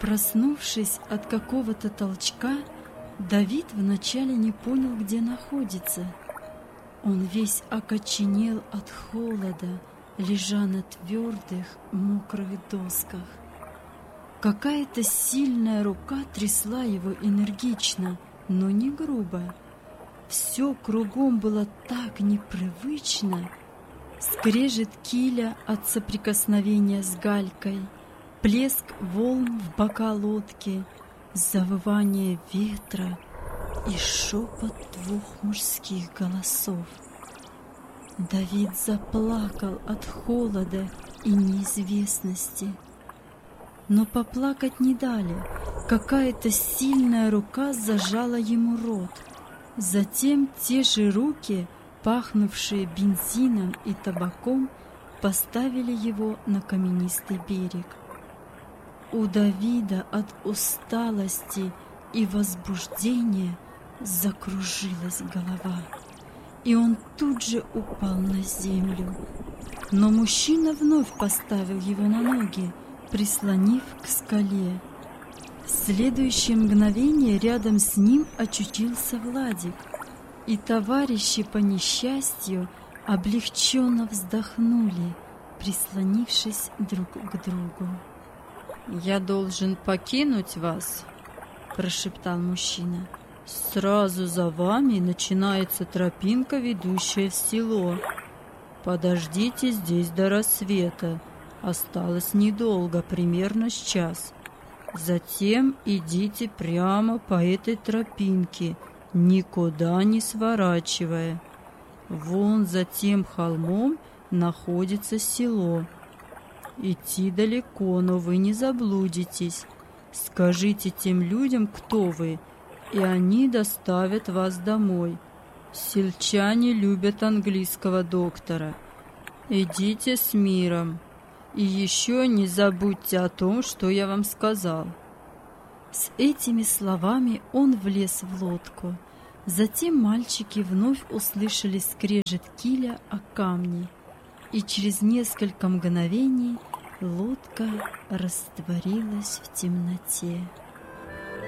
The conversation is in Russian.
Проснувшись от какого-то толчка, Давид вначале не понял, где находится. Он весь окоченел от холода, лежа на твердых, мокрых досках. Какая-то сильная рука трясла его энергично, но не грубо. Все кругом было так непривычно. Скрежет киля от соприкосновения с галькой, плеск волн в бока лодки, завывание ветра и шепот двух мужских голосов. Давид заплакал от холода и неизвестности. Но поплакать не дали. Какая-то сильная рука зажала ему рот. Затем те же руки, пахнувшие бензином и табаком, поставили его на каменистый берег. У Давида от усталости и возбуждения закружилась голова, и он тут же упал на землю. Но мужчина вновь поставил его на ноги, прислонив к скале. В следующее мгновение рядом с ним очутился Владик, и товарищи по несчастью облегченно вздохнули, прислонившись друг к другу. «Я должен покинуть вас», — прошептал мужчина. «Сразу за вами начинается тропинка, ведущая в село. Подождите здесь до рассвета. Осталось недолго, примерно с час. Затем идите прямо по этой тропинке, никуда не сворачивая. Вон за тем холмом находится село. Идти далеко, но вы не заблудитесь. Скажите тем людям, кто вы, и они доставят вас домой. Сельчане любят английского доктора. Идите с миром. И еще не забудьте о том, что я вам сказал». С этими словами он влез в лодку. Затем мальчики вновь услышали скрежет киля о камни, и через несколько мгновений лодка растворилась в темноте.